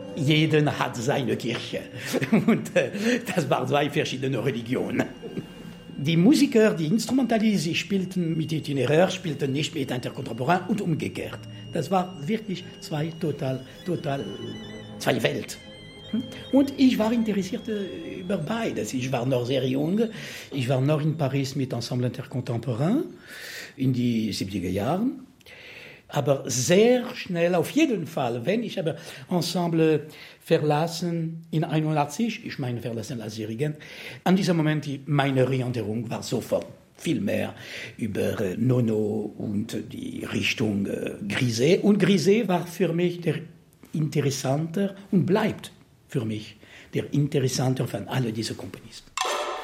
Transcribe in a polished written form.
Jeder hat seine Kirche. Und das waren zwei verschiedene Religionen. Die Musiker, die Instrumentalisten, sie spielten mit Itinéraire, spielten nicht mit Intercontemporain und umgekehrt. Das war wirklich zwei Welten. Und ich war interessiert über beides. Ich war noch sehr jung. Ich war noch in Paris mit Ensemble Intercontemporain in die 70er Jahren. Aber sehr schnell, auf jeden Fall, wenn ich aber Ensemble verlassen in 81, ich meine verlassen als Dirigent, an diesem Moment meine Orientierung war sofort viel mehr über Nono und die Richtung Griset. Und Griset war für mich der interessanter und bleibt für mich der interessanter von all diesen Komponisten.